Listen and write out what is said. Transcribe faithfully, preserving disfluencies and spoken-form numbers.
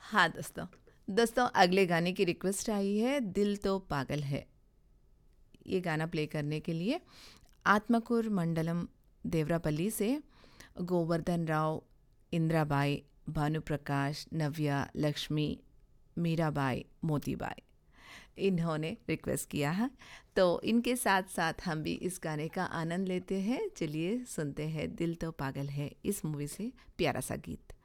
हाँ दोस्तों, दोस्तों अगले गाने की रिक्वेस्ट आई है, दिल तो पागल है। ये गाना प्ले करने के लिए आत्मकूर मंडलम देवरापल्ली से गोवर्धन राव, इंदिराबाई, भानुप्रकाश, नव्या, लक्ष्मी, मीराबाई, मोतीबाई, इन्होंने रिक्वेस्ट किया है। तो इनके साथ साथ हम भी इस गाने का आनंद लेते हैं। चलिए सुनते हैं दिल तो पागल है इस मूवी से प्यारा सा गीत।